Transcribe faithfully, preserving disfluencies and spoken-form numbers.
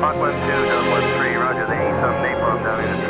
Hawk one two, Dub one three, roger, they need some napalm down in the